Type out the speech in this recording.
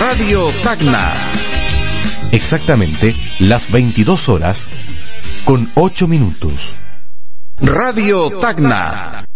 Radio Tacna. Exactamente las 22 horas con 8 minutos. Radio Tacna.